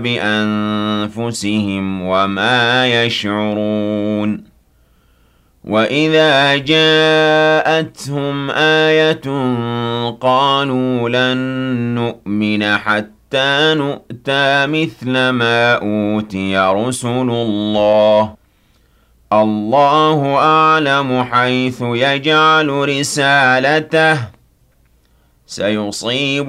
بِأَنفُسِهِمْ وَمَا يَشْعُرُونَ وَإِذَا جَاءَتْهُمْ آيَةٌ قَالُوا لَن نُّؤْمِنَ حَتَّىٰ نُؤْتَىٰ مِثْلَ مَا أُوتِيَ رُسُلُ اللَّهِ ۖ اللَّهُ أَعْلَمُ حَيْثُ يَجْعَلُ رِسَالَتَهُ ۗ سَيُصِيبُ